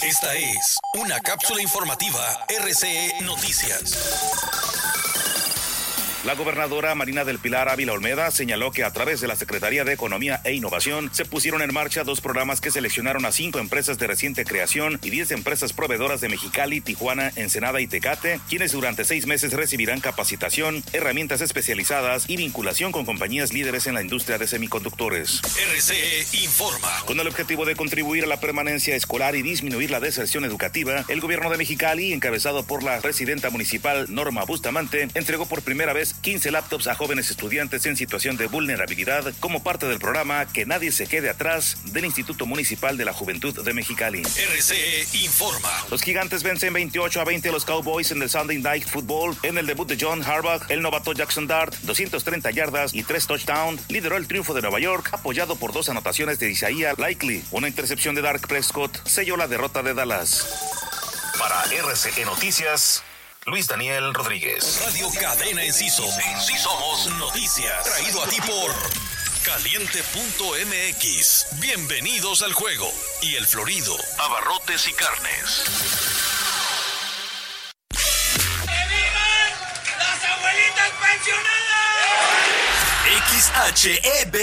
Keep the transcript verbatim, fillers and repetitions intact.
Esta es una cápsula informativa R C E Noticias. La gobernadora Marina del Pilar Ávila Olmeda señaló que a través de la Secretaría de Economía e Innovación se pusieron en marcha dos programas que seleccionaron a cinco empresas de reciente creación y diez empresas proveedoras de Mexicali, Tijuana, Ensenada y Tecate, quienes durante seis meses recibirán capacitación, herramientas especializadas y vinculación con compañías líderes en la industria de semiconductores. R C E informa. Con el objetivo de contribuir a la permanencia escolar y disminuir la deserción educativa, el gobierno de Mexicali, encabezado por la presidenta municipal Norma Bustamante, entregó por primera vez quince laptops a jóvenes estudiantes en situación de vulnerabilidad como parte del programa Que Nadie Se Quede Atrás del Instituto Municipal de la Juventud de Mexicali. R C E informa. Los Gigantes vencen veintiocho a veinte a los Cowboys en el Sunday Night Football. En el debut de John Harbaugh, el novato Jackson Dart, doscientas treinta yardas y tres touchdowns, lideró el triunfo de Nueva York, apoyado por dos anotaciones de Isaiah Likely. Una intercepción de Dak Prescott selló la derrota de Dallas. Para R C E Noticias, Luis Daniel Rodríguez. Radio Cadena Enciso. En sí somos noticias. Traído a ti por Caliente punto M X. Bienvenidos al juego. Y El Florido. Abarrotes y carnes. ¡Que vivan las abuelitas pensionadas! X H E B